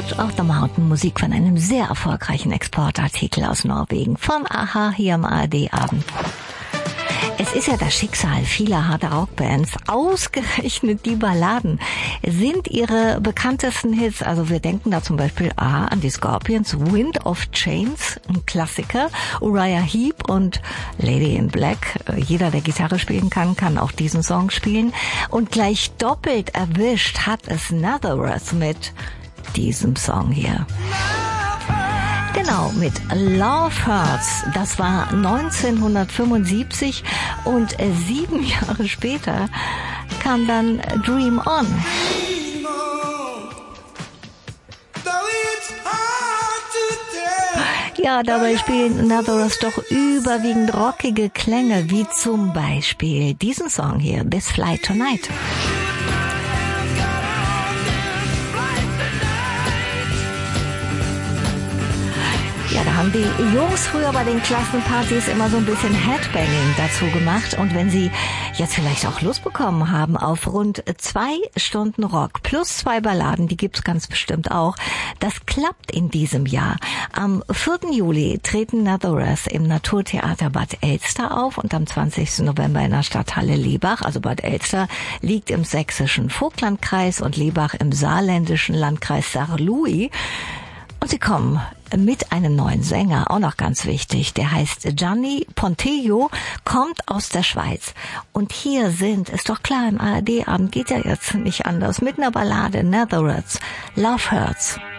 Touch of the Mountain, Musik von einem sehr erfolgreichen Exportartikel aus Norwegen von a-ha hier am ARD-Abend. Es ist ja das Schicksal vieler harter Rockbands. Ausgerechnet die Balladen sind ihre bekanntesten Hits. Also wir denken da zum Beispiel an die Scorpions, Wind of Chains, ein Klassiker, Uriah Heep und Lady in Black. Jeder, der Gitarre spielen kann, kann auch diesen Song spielen. Und gleich doppelt erwischt hat es Nazareth mit diesem Song hier. Genau, mit Love Hurts. Das war 1975 und 7 Jahre später kam dann Dream On. Ja, dabei spielen Nazareth doch überwiegend rockige Klänge, wie zum Beispiel diesen Song hier, This Flight Tonight. Ja, da haben die Jungs früher bei den Klassenpartys immer so ein bisschen Headbanging dazu gemacht. Und wenn sie jetzt vielleicht auch Lust bekommen haben auf rund 2 Stunden Rock plus 2 Balladen, die gibt's ganz bestimmt auch, das klappt in diesem Jahr. Am 4. Juli treten Nazareth im Naturtheater Bad Elster auf und am 20. November in der Stadthalle Lebach. Also Bad Elster liegt im sächsischen Vogtlandkreis und Lebach im saarländischen Landkreis Saarlouis. Und sie kommen mit einem neuen Sänger, auch noch ganz wichtig. Der heißt Gianni Ponteio, kommt aus der Schweiz. Und hier ist doch klar, im ARD-Abend geht ja jetzt nicht anders, mit einer Ballade, Nazareth, Love Hurts.